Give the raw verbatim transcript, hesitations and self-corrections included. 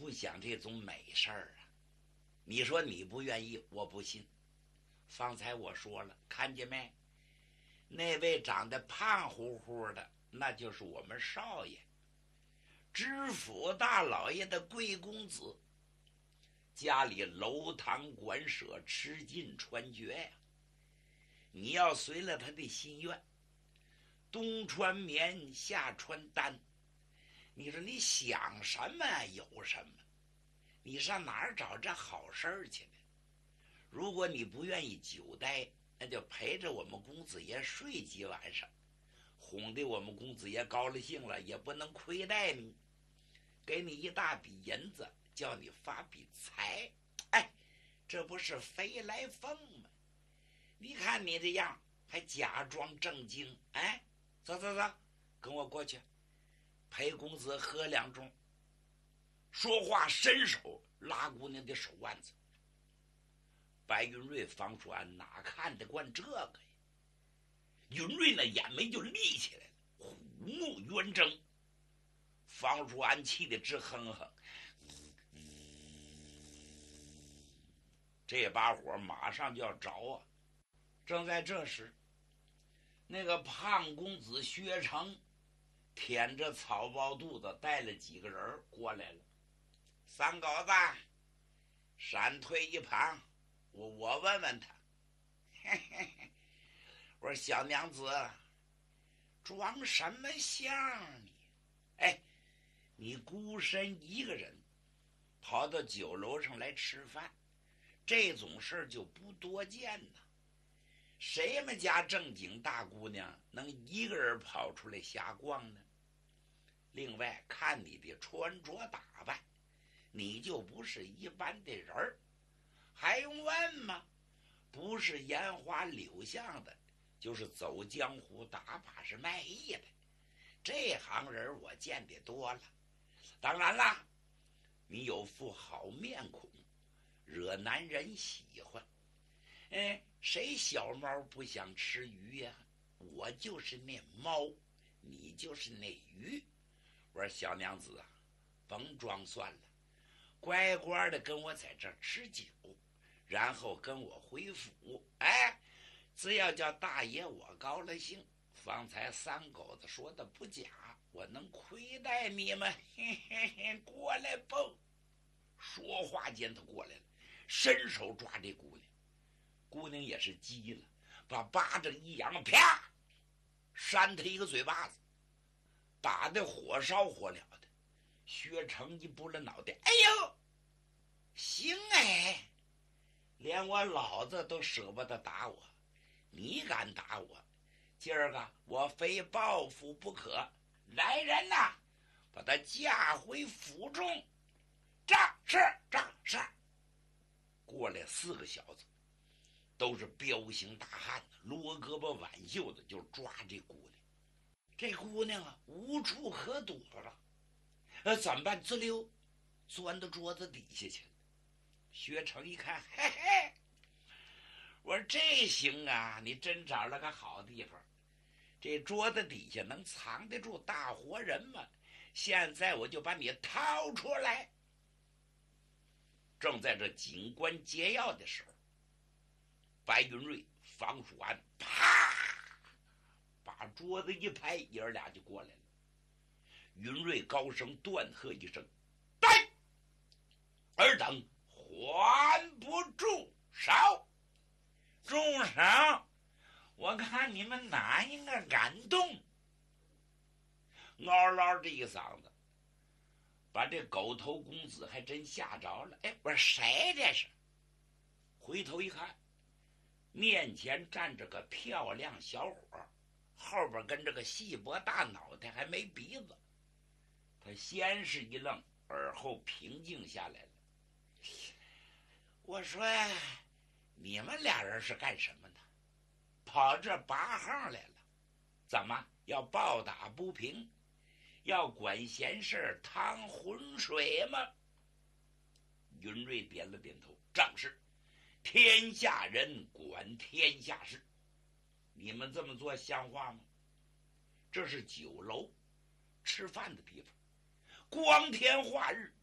不想这种美事儿啊。你说你不愿意，我不信。方才我说了，看见没？那位长得胖乎乎的，那就是我们少爷，知府大老爷的贵公子，家里楼堂馆舍，吃尽穿绝呀。你要随了他的心愿，冬穿棉，夏穿单，你说你想什么有什么，你上哪儿找这好事儿去呢？如果你不愿意久待，那就陪着我们公子爷睡几晚上，哄得我们公子爷高了兴了，也不能亏待你，给你一大笔银子，叫你发笔财。哎，这不是飞来凤吗？你看你这样还假装正经。哎，走走走，跟我过去陪公子喝两盅。说话伸手拉姑娘的手腕子。白云瑞、方树安哪看得惯这个呀？云瑞那眼眉就立起来了，虎目圆睁。方树安气得直哼哼，这把火马上就要着啊！正在这时，那个胖公子薛成舔着草包肚子，带了几个人过来了。三狗子，闪退一旁，我我问问他。嘿嘿嘿，我说小娘子，装什么相你？哎，你孤身一个人跑到酒楼上来吃饭，这种事儿就不多见呐。谁们家正经大姑娘能一个人跑出来瞎逛呢？另外看你的穿着打扮，你就不是一般的人儿，还用问吗？不是烟花柳巷的，就是走江湖打把式卖艺的，这行人我见得多了。当然啦，你有副好面孔，惹男人喜欢。哎，谁小猫不想吃鱼呀？我就是那猫，你就是那鱼。我说小娘子啊，甭装算了，乖乖的跟我在这儿吃酒，然后跟我回府。哎，只要叫大爷我高了兴，方才三狗子说的不假，我能亏待你们？嘿嘿嘿，过来吧！说话间他过来了，伸手抓这姑娘。姑娘也是急了，把巴掌一扬，啪，扇他一个嘴巴子，打得火烧火燎的。薛成一拨了脑袋，哎呦，行哎，连我老子都舍不得打我，你敢打我？今儿个我非报复不可！来人呐，把他架回府中。仗是仗是。过来四个小子，都是彪形大汉，罗胳膊挽袖的，就抓这姑娘。这姑娘啊，无处可躲了，呃，怎么办？滋溜，钻到桌子底下去了。薛成一看，嘿嘿，我说这行啊，你真找了个好地方。这桌子底下能藏得住大活人吗？现在我就把你掏出来。正在这警官解药的时候，白云瑞、方树安啪把桌子一拍，爷儿俩就过来了。云瑞高声断喝一声：“呆！尔等还不住手！住手！我看你们哪一个敢动！”嗷嗷这一嗓子，把这狗头公子还真吓着了。哎，我说谁这是？回头一看，面前站着个漂亮小伙，后边跟着个细脖大脑袋，还没鼻子。他先是一愣，而后平静下来了。我说你们俩人是干什么的？跑这拔号来了？怎么要暴打不平？要管闲事趟浑水吗？云瑞点了点头，正是，天下人管天下事。你们这么做像话吗？这是酒楼吃饭的地方，光天化日，